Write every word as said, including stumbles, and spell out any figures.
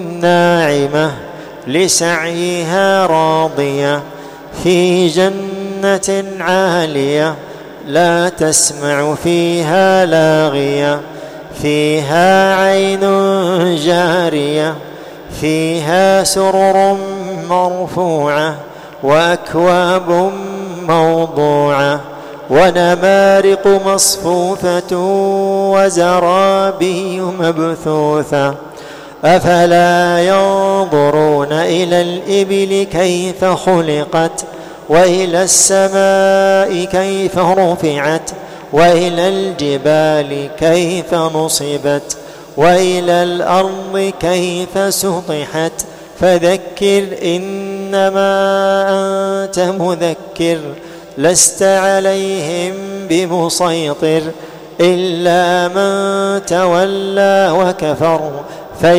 ناعمة لسعيها راضية في جنة عالية لا تسمع فيها لاغية فيها عين جارية فيها سرر مرفوعة وأكواب موضوعة ونمارق مصفوفة وزرابي مبثوثة أفلا ينظرون إلى الإبل كيف خلقت وإلى السماء كيف رفعت وإلى الجبال كيف نصبت وإلى الأرض كيف سطحت فذكر إنما أنت مذكر لست عليهم بمسيطر إلا من تولى وكفر